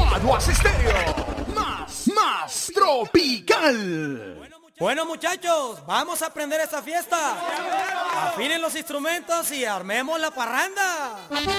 Aguas Estéreo, más tropical. Bueno muchachos, vamos a aprender esta fiesta. Afinen los instrumentos y armemos la parranda.